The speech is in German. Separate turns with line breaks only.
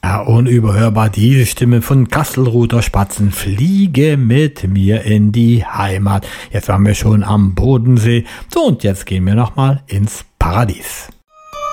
Ja, unüberhörbar diese Stimme von Kastelruther Spatzen. Fliege mit mir in die Heimat. Jetzt waren wir schon am Bodensee. So, und jetzt gehen wir nochmal ins Paradies.